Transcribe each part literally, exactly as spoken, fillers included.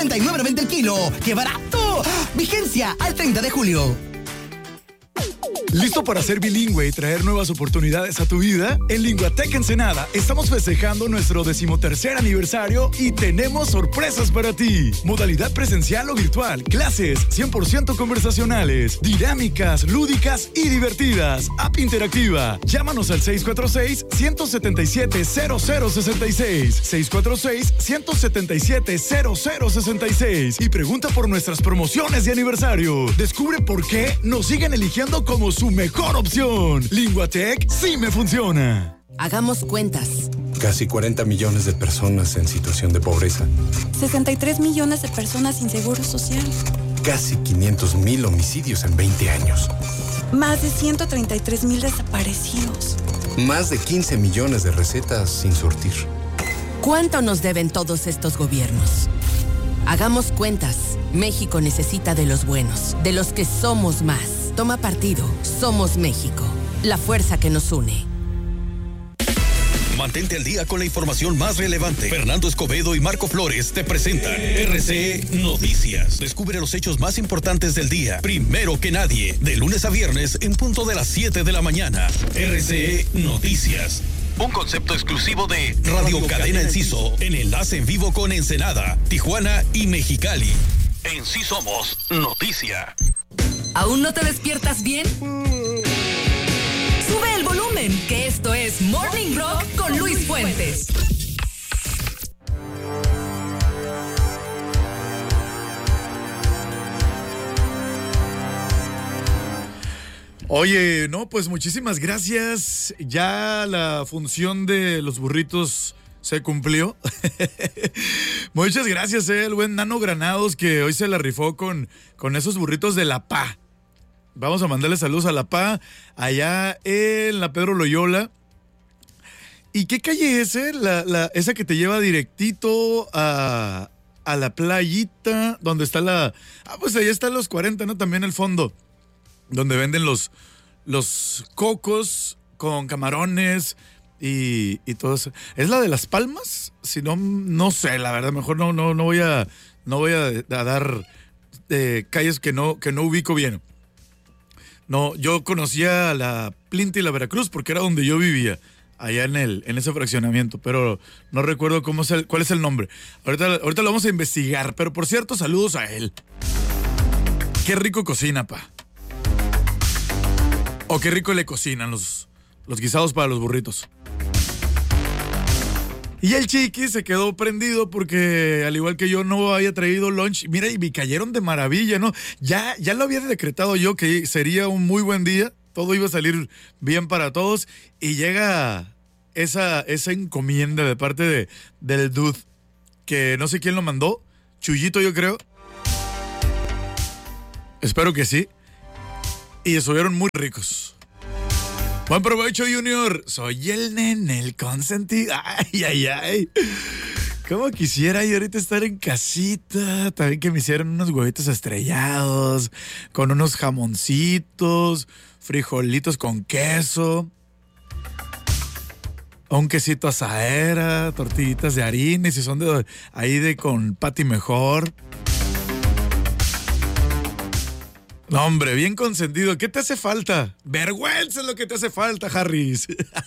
cincuenta y nueve noventa el kilo. ¡Qué barato! Vigencia al treinta de julio. ¿Listo para ser bilingüe y traer nuevas oportunidades a tu vida? En Linguatec Ensenada estamos festejando nuestro decimotercer aniversario y tenemos sorpresas para ti. Modalidad presencial o virtual, clases cien por ciento conversacionales, dinámicas, lúdicas y divertidas. App interactiva. Llámanos al seis cuatro seis, uno siete siete, cero cero seis seis, seis cuatro seis, uno siete siete, cero cero seis seis y pregunta por nuestras promociones de aniversario. Descubre por qué nos siguen eligiendo como su mejor opción. Linguatec sí me funciona. Hagamos cuentas. Casi cuarenta millones de personas en situación de pobreza. sesenta y tres millones de personas sin seguro social. Casi quinientos mil homicidios en veinte años. Más de ciento treinta y tres mil desaparecidos. Más de quince millones de recetas sin surtir. ¿Cuánto nos deben todos estos gobiernos? Hagamos cuentas. México necesita de los buenos, de los que somos más. Toma partido. Somos México. La fuerza que nos une. Mantente al día con la información más relevante. Fernando Escobedo y Marco Flores te presentan R C E Noticias. Descubre los hechos más importantes del día, primero que nadie, de lunes a viernes en punto de las siete de la mañana. R C E Noticias. Un concepto exclusivo de Radio Cadena Enciso, en enlace en vivo con Ensenada, Tijuana y Mexicali. En Sí Somos Noticia. ¿Aún no te despiertas bien? Sube el volumen, que esto es Morning Rock con Luis Fuentes. Oye, no, pues muchísimas gracias. Ya la función de los burritos se cumplió. Muchas gracias, eh, el buen Nano Granados, que hoy se la rifó con, con esos burritos de La Pá. Vamos a mandarle saludos a La Pá, allá en la Pedro Loyola. ¿Y qué calle es, eh? La, la, esa que te lleva directito a, a la playita, donde está la... Ah, pues allá están los cuarenta, ¿no? También el fondo, donde venden los, los cocos con camarones y, y todo eso. ¿Es la de Las Palmas? Si no, no sé, la verdad, mejor no, no, no voy a, no voy a, a dar eh, calles que no, que no ubico bien. No, yo conocía la Plinta y la Veracruz porque era donde yo vivía, allá en el, en ese fraccionamiento, pero no recuerdo cómo es el, cuál es el nombre. Ahorita, ahorita lo vamos a investigar, pero por cierto, saludos a él. Qué rico cocina, pa. O qué rico le cocinan los, los guisados para los burritos. Y el Chiqui se quedó prendido porque, al igual que yo, no había traído lunch. Mira, y me cayeron de maravilla, ¿no? Ya, ya lo había decretado yo que sería un muy buen día. Todo iba a salir bien para todos. Y llega esa, esa encomienda de parte de, del dude, que no sé quién lo mandó. Chuyito, yo creo. Espero que sí. Y estuvieron muy ricos. Buen provecho, Junior. Soy el nene, el consentido. Ay, ay, ay. Cómo quisiera yo ahorita estar en casita. También que me hicieran unos huevitos estrellados, con unos jamoncitos, frijolitos con queso, un quesito asadera, tortillitas de harina, y si son de ahí de con pati mejor. No, hombre, bien consentido. ¿Qué te hace falta? Vergüenza es lo que te hace falta, Harris.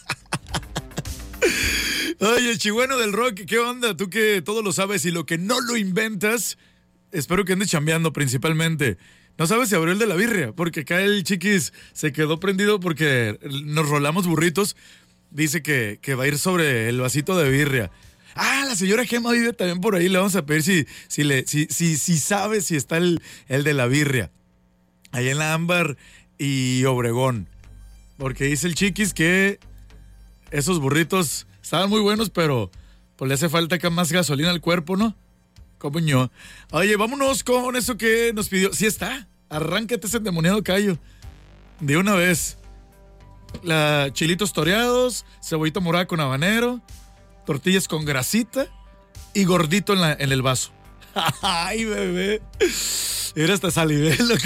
Oye, Chihuano del Rock, ¿qué onda? Tú que todo lo sabes y lo que no lo inventas, espero que andes chambeando principalmente. No sabes si abrió el de la birria, porque acá el Chiquis se quedó prendido porque nos rolamos burritos. Dice que, que va a ir sobre el vasito de birria. Ah, la señora Gema vive también por ahí. Le vamos a pedir si, si, le, si, si, si sabe si está el, el de la birria. Ahí en la Ámbar y Obregón. Porque dice el Chiquis que esos burritos estaban muy buenos, pero pues le hace falta acá más gasolina al cuerpo, ¿no? Coño. Oye, vámonos con eso que nos pidió. Sí está. Arráncate ese endemoniado callo. De una vez. La chilitos toreados, cebollita morada con habanero, tortillas con grasita y gordito en, la, en el vaso. Ay, bebé. Era hasta salivé, loco.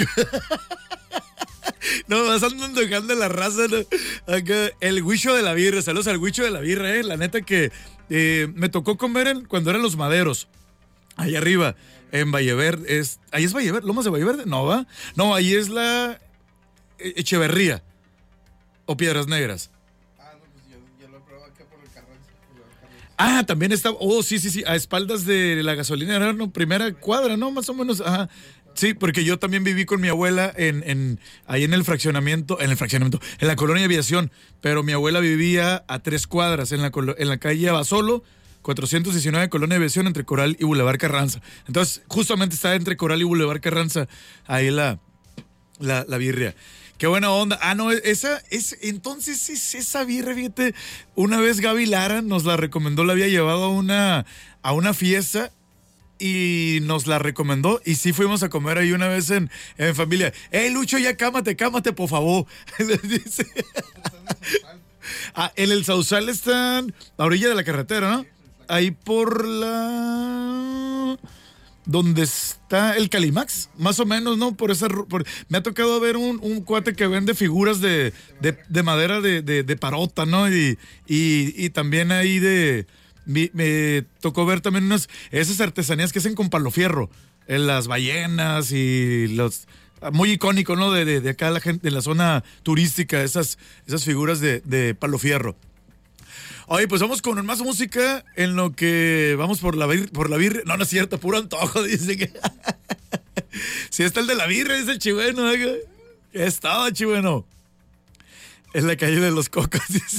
No, vas andando dejando la raza, ¿no? Acá, el huicho de la birra. Saludos al huicho de la birra, eh. La neta que eh, me tocó comer en, cuando eran los maderos. Ahí arriba, en Valleverde. Es, ¿ahí es Valleverde? ¿Lomas de Valleverde? No, ¿va? No, ahí es la Echeverría o Piedras Negras. Ah, no, pues yo, yo lo probé acá por el Carranza. Por el Carranza. Ah, también está, oh, sí, sí, sí, a espaldas de la gasolinera, no, primera cuadra, ¿no? Más o menos, ajá. Sí, porque yo también viví con mi abuela en, en ahí en el fraccionamiento, en el fraccionamiento, en la colonia Aviación, pero mi abuela vivía a tres cuadras en la, en la calle Abasolo, cuatrocientos diecinueve, colonia Aviación, entre Coral y Boulevard Carranza. Entonces, justamente está entre Coral y Boulevard Carranza, ahí la, la, la birria. Qué buena onda. Ah, no, esa, es, entonces es esa birria, fíjate, una vez Gaby Lara nos la recomendó, la había llevado a una, a una fiesta y nos la recomendó y sí fuimos a comer ahí una vez en, en familia. ¡Ey, Lucho, ya cámate, cámate, por favor! Dice. Ah, en el Sausal están a orilla de la carretera, ¿no? Ahí por la... donde está el Calimax, más o menos, ¿no? Por esa, por... Me ha tocado ver un, un cuate que vende figuras de, de, de madera de, de, de parota, ¿no? Y, y, y también ahí de... Me, me tocó ver también unas... esas artesanías que hacen con palo fierro, en las ballenas y los... Muy icónico, ¿no? De, de, de acá la gente, de la zona turística, esas, esas figuras de, de palo fierro. Oye, pues vamos con más música en lo que vamos por la birria, por la birria. No, no es cierto, puro antojo, dice que. Si está el de la birria, dice el chigüeno. ¿eh? Estaba chigüeno. En la calle de los Cocos, dice.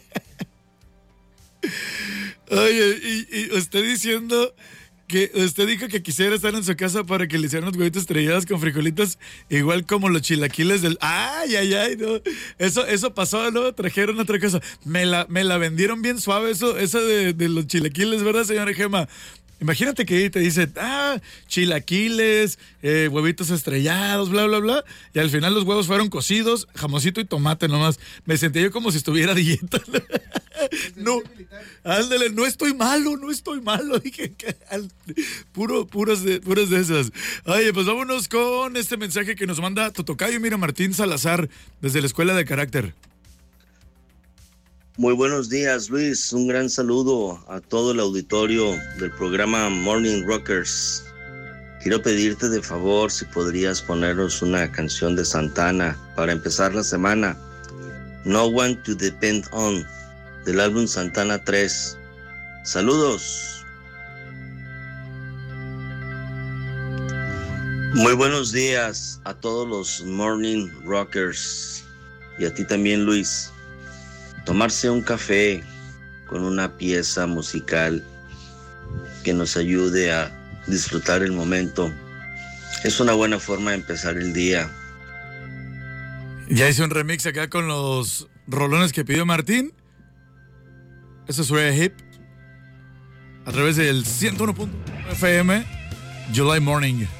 Oye, y, y usted diciendo que usted dijo que quisiera estar en su casa para que le hicieran unos huevitos estrellados con frijolitos, igual como los chilaquiles del... ¡Ay, ay, ay! No. Eso, eso pasó, ¿no? Trajeron otra cosa. Me la, me la vendieron bien suave, eso, eso de, de los chilaquiles, ¿verdad, señora Gema? Imagínate que te dice, ah, chilaquiles, eh, huevitos estrellados, bla, bla, bla. Y al final los huevos fueron cocidos, jamoncito y tomate nomás. Me sentí yo como si estuviera a dieta. No, ándale, no estoy malo, no estoy malo. Dije, puro, puras de, puras de esas. Oye, pues vámonos con este mensaje que nos manda Totocayo, mira, Martín Salazar, desde la Escuela de Carácter. Muy buenos días, Luis. Un gran saludo a todo el auditorio del programa Morning Rockers. Quiero pedirte de favor si podrías ponernos una canción de Santana para empezar la semana. No One to Depend On, del álbum Santana tres. Saludos. Muy buenos días a todos los Morning Rockers y a ti también, Luis. Tomarse un café con una pieza musical que nos ayude a disfrutar el momento es una buena forma de empezar el día. Ya hice un remix acá con los rolones que pidió Martín. Eso es Red Hip a través del ciento uno punto uno F M, July Morning.